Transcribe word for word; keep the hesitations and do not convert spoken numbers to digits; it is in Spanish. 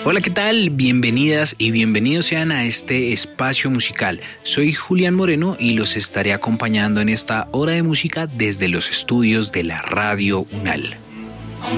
Hola, ¿qué tal? Bienvenidas y bienvenidos sean a este espacio musical. Soy Julián Moreno y los estaré acompañando en esta hora de música desde los estudios de la Radio UNAL.